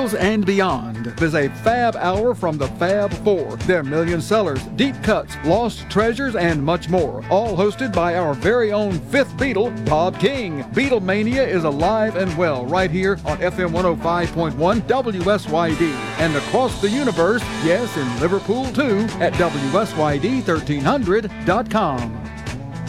Beatles and beyond. It is a fab hour from the Fab Four. Their million sellers, deep cuts, lost treasures, and much more. All hosted by our very own fifth Beatle, Bob King. Beatlemania is alive and well right here on FM 105.1 WSYD. And across the universe, yes, in Liverpool too, at WSYD1300.com.